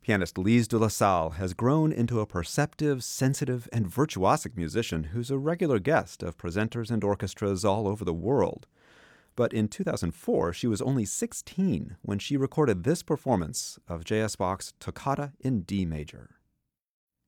Pianist Lise de la Salle has grown into a perceptive, sensitive, and virtuosic musician who's a regular guest of presenters and orchestras all over the world. But in 2004, she was only 16 when she recorded this performance of J.S. Bach's Toccata in D major.